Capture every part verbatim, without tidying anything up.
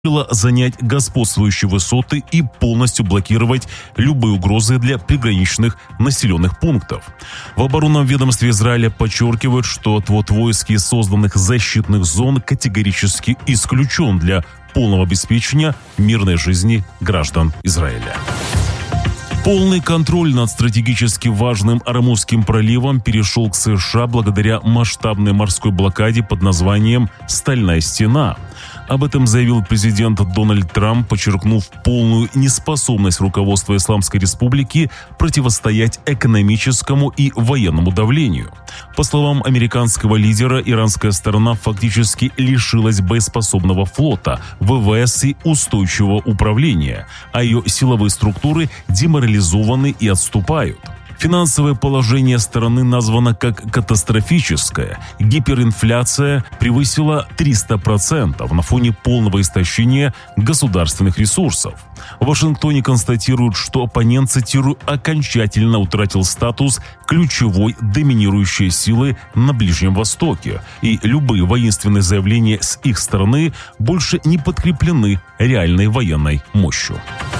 занять господствующие высоты и полностью блокировать любые угрозы для приграничных населенных пунктов. В оборонном ведомстве Израиля подчеркивают, что отвод войск из созданных защитных зон категорически исключен для полного обеспечения мирной жизни граждан Израиля. Полный контроль над стратегически важным Ормузским проливом перешел к США благодаря масштабной морской блокаде под названием «Стальная стена». Об этом заявил президент Дональд Трамп, подчеркнув полную неспособность руководства Исламской Республики противостоять экономическому и военному давлению. По словам американского лидера, иранская сторона фактически лишилась боеспособного флота, ВВС и устойчивого управления, а ее силовые структуры деморализованы и отступают. Финансовое положение страны названо как катастрофическое. Гиперинфляция превысила триста процентов на фоне полного истощения государственных ресурсов. В Вашингтоне констатируют, что оппонент, цитирую, окончательно утратил статус ключевой доминирующей силы на Ближнем Востоке, и любые воинственные заявления с их стороны больше не подкреплены реальной военной мощью.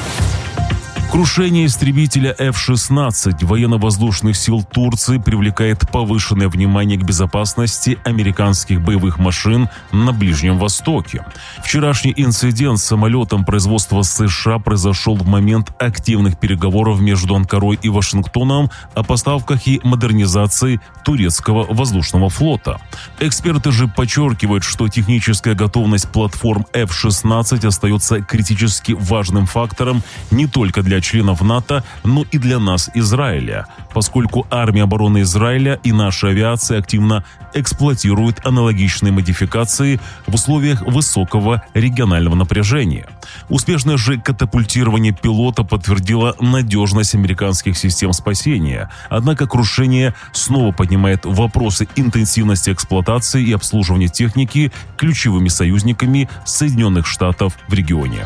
Крушение истребителя эф шестнадцать военно-воздушных сил Турции привлекает повышенное внимание к безопасности американских боевых машин на Ближнем Востоке. Вчерашний инцидент с самолетом производства США произошел в момент активных переговоров между Анкарой и Вашингтоном о поставках и модернизации турецкого воздушного флота. Эксперты же подчеркивают, что техническая готовность платформ эф шестнадцать остается критически важным фактором не только для членов НАТО, но и для нас, Израиля, поскольку армия обороны Израиля и наша авиация активно эксплуатируют аналогичные модификации в условиях высокого регионального напряжения. Успешное же катапультирование пилота подтвердило надежность американских систем спасения, однако крушение снова поднимает вопросы интенсивности эксплуатации и обслуживания техники ключевыми союзниками Соединенных Штатов в регионе.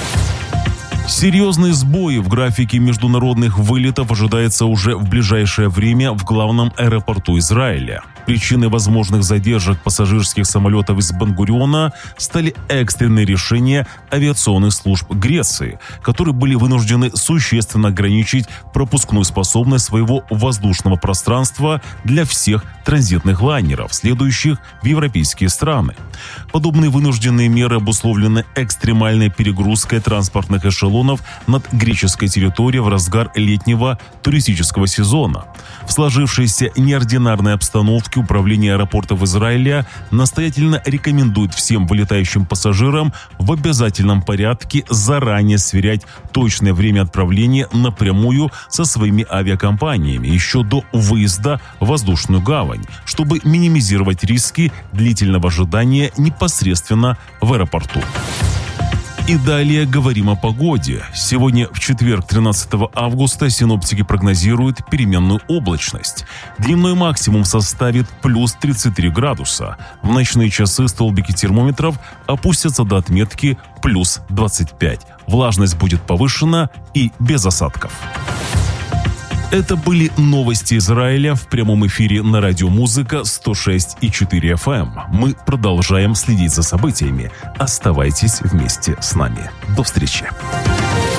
Серьезные сбои в графике международных вылетов ожидается уже в ближайшее время в главном аэропорту Израиля. Причиной возможных задержек пассажирских самолетов из Бен-Гуриона стали экстренные решения авиационных служб Греции, которые были вынуждены существенно ограничить пропускную способность своего воздушного пространства для всех транзитных лайнеров, следующих в европейские страны. Подобные вынужденные меры обусловлены экстремальной перегрузкой транспортных эшелонов над греческой территорией в разгар летнего туристического сезона. В сложившейся неординарной обстановке управление аэропортов Израиля настоятельно рекомендует всем вылетающим пассажирам в обязательном порядке заранее сверять точное время отправления напрямую со своими авиакомпаниями еще до выезда в воздушную гавань, чтобы минимизировать риски длительного ожидания непосредственно в аэропорту. И далее говорим о погоде. Сегодня, в четверг, тринадцатого августа, синоптики прогнозируют переменную облачность. Дневной максимум составит плюс тридцать три градуса. В ночные часы столбики термометров опустятся до отметки плюс двадцать пять. Влажность будет повышена и без осадков. Это были новости Израиля в прямом эфире на радио Музыка сто шесть и четыре эф эм. Мы продолжаем следить за событиями. Оставайтесь вместе с нами. До встречи.